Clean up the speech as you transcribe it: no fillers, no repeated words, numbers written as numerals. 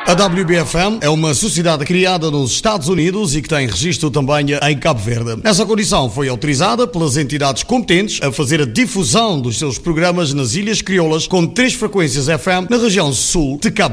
A WBFM é uma sociedade criada nos Estados Unidos e que tem registro também em Cabo Verde. Nessa condição foi autorizada pelas entidades competentes a fazer a difusão dos seus programas nas Ilhas Crioulas com 3 frequências FM na região sul de Cabo